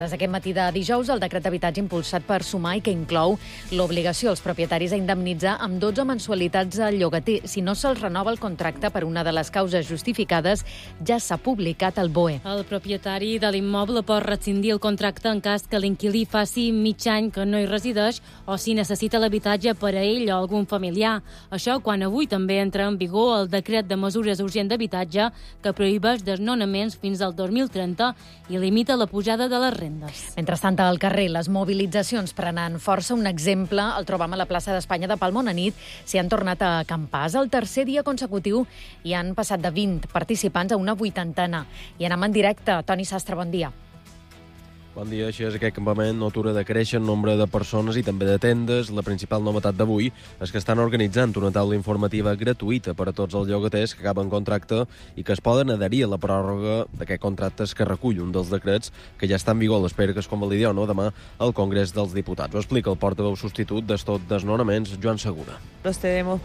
Des d'aquest matí de dijous, el decret d'habitatge impulsat per Sumar i que inclou l'obligació als propietaris a indemnitzar amb 12 mensualitats al llogater si no se'ls renova el contracte per una de les causes justificades, ja s'ha publicat al BOE. El propietari de l'immoble pot rescindir el contracte en cas que l'inquilí faci mig any que no hi resideix o si necessita l'habitatge per a ell o algun familiar. Això quan avui també entra en vigor el decret de mesures urgents d'habitatge que prohibeix desnonaments fins al 2030 i limita la pujada de les rendes. Mentrestant, al carrer, les mobilitzacions prenen força. Un exemple el trobam a la plaça d'Espanya de Palma, on a nit s'hi han tornat a acampar. És el tercer dia consecutiu i han passat de 20 participants a una 80. I anem en directe. Toni Sastre, bon dia. Bon dia, així és, aquest campament no atura de créixer en nombre de persones i també de tendes. La principal novetat d'avui és que estan organitzant una taula informativa gratuïta per a tots els llogaters que acaben contracte i que es poden adherir a la pròrroga d'aquest contractes que recull un dels decrets que ja està en vigor a l'espera que es convalidi o no demà al Congrés dels Diputats. Ho explica el portaveu substitut d'Stop Desnonaments, Joan Segura. Nos tenemos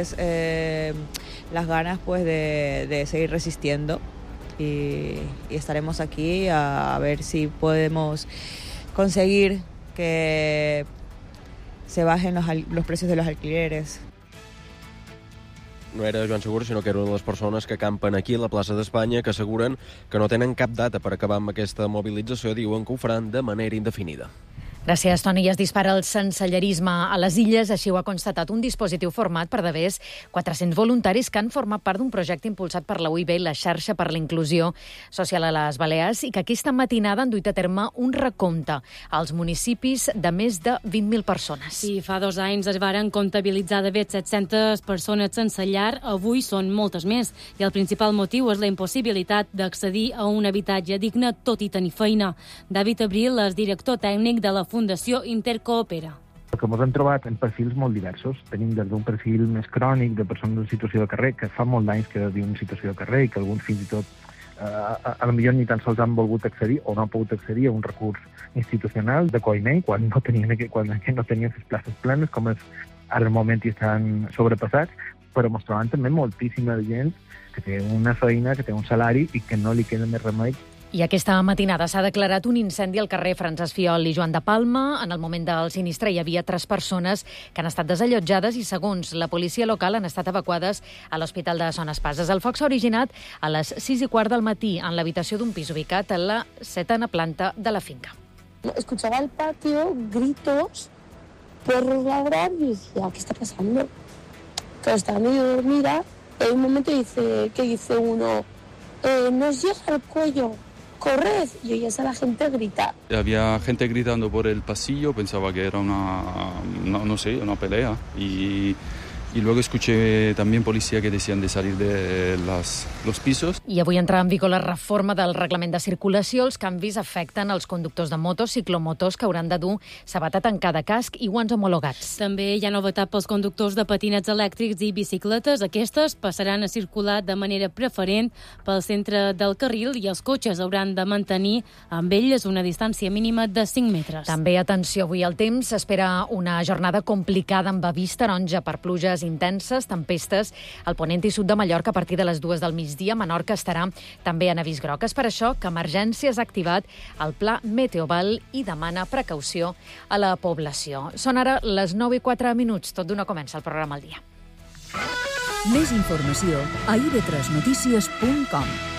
las ganas de seguir resistiendo. Y estaremos aquí a ver si podemos conseguir que se bajen los precios de los alquileres. No era Joan Segura, sinó que era una de les persones que campen aquí a la plaça d'Espanya, que asseguren que no tenen cap data per acabar amb aquesta mobilització, diuen que ho faran de manera indefinida. Gràcies, Toni. Es dispara el sensellerisme a les Illes, així ho ha constatat un dispositiu format per d'haver 400 voluntaris que han format part d'un projecte impulsat per la UIB, la xarxa per la inclusió social a les Balears, i que aquesta matinada han duit a terme un recompte als municipis de més de 20.000 persones. Sí, fa 2 anys es varen comptabilitzar d'haver 700 persones sense llar, avui són moltes més, i el principal motiu és la impossibilitat d'accedir a un habitatge digne tot i tenir feina. David Abril és director tècnic de la Fundació Intercoopera. El que ens hem trobat en perfils molt diversos. Tenim des d'un perfil més crònic de persones en situació de carrer, que fa molt d'anys que viuen en situació de carrer i que alguns fins i tot a lo millor ni tan sols han volgut accedir o no han pogut accedir a un recurs institucional d'acolliment quan no tenien les places plenes, com és ara el moment i estan sobrepassats, però ens trobem també moltíssima gent que té una feina, que té un salari i que no li queda més remei. I aquesta matinada s'ha declarat un incendi al carrer Francesc Fiol i Joan de Palma. En el moment del sinistre hi havia 3 persones que han estat desallotjades i, segons la policia local, han estat evacuades a l'Hospital de Son Espases. El foc s'ha originat a les 6:15 del matí en l'habitació d'un pis ubicat a la 7ª planta de la finca. Escuchaba al patio gritos, perros ladrar y decía, ¿qué está pasando? Que estaba medio dormida. En un momento dice uno, nos llega al cuello. ¡Corred! Y oías a la gente gritar. Había gente gritando por el pasillo, pensaba que era una pelea. Y luego escuché también policía que decían de salir de los pisos. I avui entra en vigor la reforma del reglament de circulació. Els canvis afecten els conductors de motos, ciclomotors, que hauran de dur sabata tancada, casc i guants homologats. També hi ha novetat pels conductors de patinets elèctrics i bicicletes. Aquestes passaran a circular de manera preferent pel centre del carril i els cotxes hauran de mantenir amb elles una distància mínima de 5 metres. També, atenció, avui al temps s'espera una jornada complicada amb avís taronja per pluges intenses, tempestes al ponent i sud de Mallorca a partir de les 2 del migdia. Menorca estarà també en avís groc. És per això que Emergències ha activat el pla Meteoval i demana precaució a la població. Són ara les 9:04. Tot d'una comença el programa al dia. Més informació a ib3notícies.com.